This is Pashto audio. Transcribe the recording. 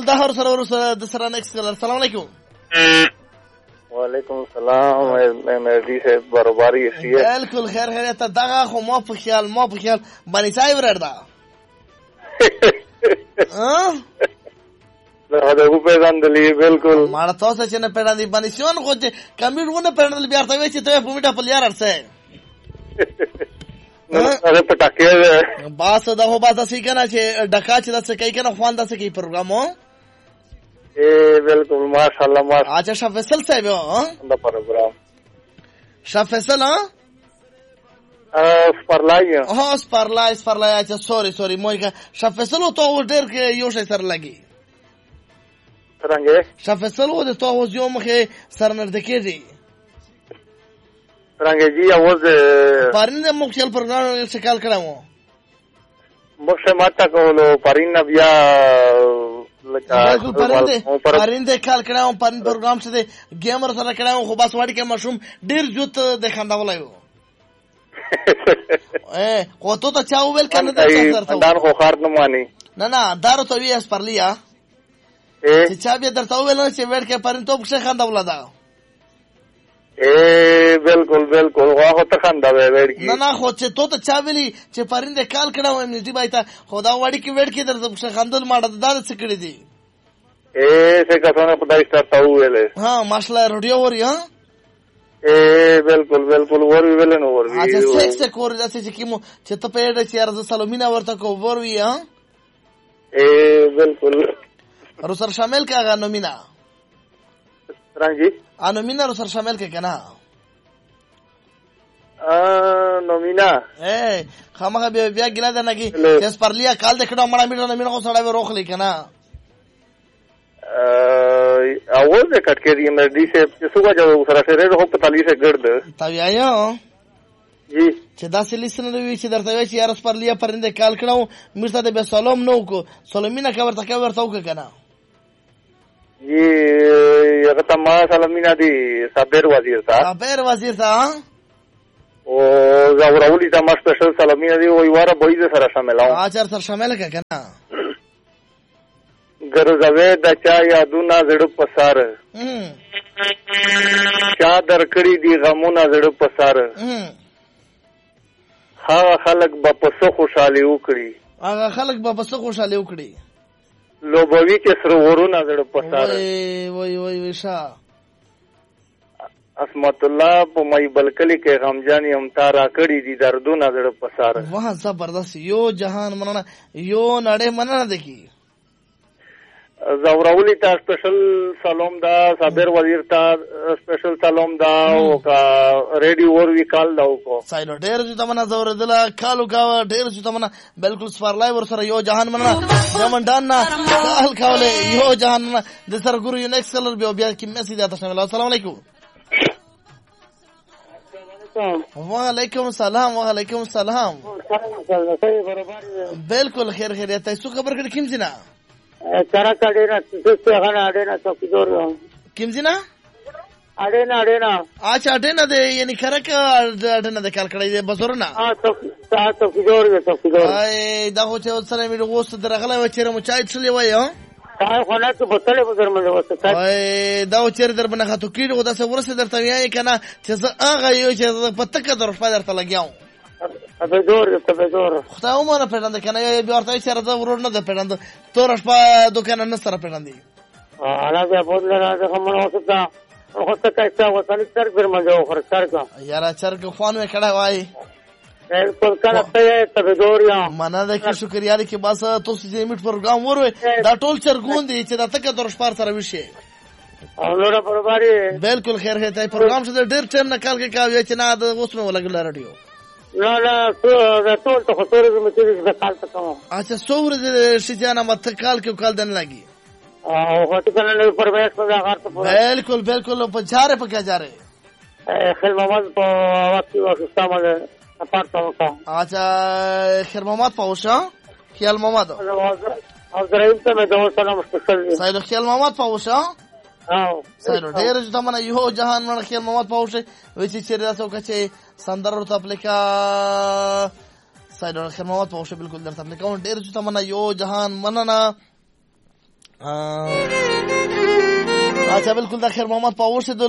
هر سره د سره نیکسټ کلر. السلام علیکم. وعلیکم السلام. مهدی صاحب برابری سی بالکل خیر خیریت دغه خو ما په خیال باندې ځای وردا دا هغه په ځاندلې بالکل مړ تاسو چې نه پیړاندې باندې شون خو چې کمپیوټرونه پیړاندل بیا ته وی چې ته په میټه په لیار ارسه نه پټاکې باس دا هو باز اسی کنه چې ډکا چې داسې کوي کنه خوان داسې کوي پروګرامو بالکل ماشاءالله ماشاءالله. اچھا شاه فیصل صاحب دا پروګرام شاه فیصل سپارلای سپارلای اچھا سوري موږ شاه فیصل تو ډېر کې یو شي سره لګي څنګه شاه فیصل و د تو اوس یو مخه سره نږدې کېږي څنګه جی اواز پرنده مخکل پروګرام شکل کړو مخه ماته کولو پرین بیا پرنده کال کړو پرنده پروګرام څه دی گیمر سره کړو خو بس وړي کې مشوم ډیر جوت د خنداولای وو خو ته چا ویل کنه دار خو خار نه مانی نه دارو ته وی اس پرلیا چې چا به درته ویل چې وړ کې پرنده په څه خنداولا دا بالکل واغه ته خنداوي وړ کې نه خو چې ته چا ویلی چې پرنده کال کړو امنیتي بایته خدا وړي کې وړ کې درته په خندل ماړه دا څه کړی دی څه کسانه خدای ستاسو ویلې ها ماشاءالله رډیو وری ها بالکل ور ویل نو ور وی اچھا څه کور داسې چې کیمو چې ته په دې چې ارزه سلومینا ورته کو ور وی ها بالکل روسر شامل کا نومینا رنجي نومینا روسر شامل کا کنه نومینا خامخا بیا ګلا ده نګي چې پرلیا کال د کډه مړه میډه نومینا کو سړی روخلی کنه اول د کټکری مردی سے څوګه جو سره سره هو په تالی سے ګرد تا ویاو جی چې دا سلیسن وی چې درته وی چې یارس پرلیا پرنده کال کړو مرته د به سلام نو کو سلمینا کا ورته وک کنه جی هغه ته ما سلمینا دی صابر وزیر تا او زاوراولی ته ما سپیشل سلمینا دی وای واره بوی سره شاملاو اچھا سره شامل کا کنه ګرځوي د چا یادونه زړه پسار چا درکړي دي غمونه زړه پسار هغه خلک به پسو خوشالي وکړي لوبوي کې سرورونه زړه پسار وای شاه اسمت الله په مې بلکلی کې غمجان یم تارا کړي دي دردونه زړه پسار واه زبردست یو جهان مننه یو نړۍ مننه دکی زاوراولی تا سپیشل سلام دا صابر وزیر تا سپیشل سلام دا او کا ریډیو ور وی کال دا کو سایلو ډیر چې تمنا زور دلا کالو کا ډیر چې تمنا بالکل سپارلای ور سره یو جهان مننه جمندان نا کال کاله یو جهان د سر ګورو یو نیکسټ کلر بیا کې میسج دا تاسو السلام علیکم وعلیکم السلام بالکل خیریت تاسو خبر کړی کیم زینا چرا کډینا څه غنا اډینا څوکیدور کیمزینا اډینا اچھا اډینا دې یعنی خرک اډینا د کال کړی دې بزرنا څوکیدور ای دا خو چې سره مې وست درغله و چیرې مو چای څلې وای ها تا خو نه ته بوتله بزر مې وست ای دا چیرې در بنه خاطو کیږي خو دا څه ورسه درته وایي کنه چې هغه یو چې پتک در په درته لګیاو تبدور خدای عمره پیژاند کنه یا بیا ورته چې راځه ورور نه ده پیژاند تورش په دکان نه سره پیژاندي انا بیا بوتله راځه کومه وستا خو ته کایسا وسانی تر پر مجو خرچار کا یاره چرګ خوان مې کړه وای بالکل کله ته تبدور یا مننه ده کې شکریا لري کې بس تاسو دې میټ پروګرام وروي دا ټول چرګون دي چې دا تک درش پر سره وشي اولوره پرباري بالکل خیر هته پروګرام څه ډیر ټیم نه کال کې کاوي چې نه د اوسمه ولګل راډیو لا ټول ته خطر زموږ چې کال ته کوم اچھا سور دې شي جانا مت کال کې کال دن لګي او هټ کله پر وایس په هغه ته بالکل په چاره په کې جاره خیر محمد په وخت واستعمال اپارتمنت اچھا خیر محمد پاوشا خیال محمد او دریم ته مې دوه سلام سپیشل سایل خیال محمد پاوشا او سایل ډیر چې تمنه یو جهان من خیال محمد پاوشا وې چې چیرې تاسو کچې سندر ورته اپلیکا سایل خیال محمد پاوشا بالکل درته اپلیکاون ډیر چې تمنه یو جهان مننه अच्छा बिल्कुल, د خیر محمد په اوسېدلو